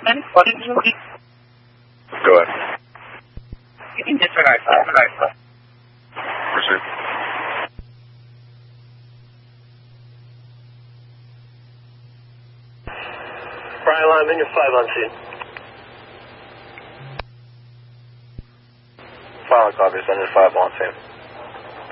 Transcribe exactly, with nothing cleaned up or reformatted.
What did you do? Go ahead. You can disregard that. Proceed. Brian Lyman, you're five on scene. Final copy, send five on scene.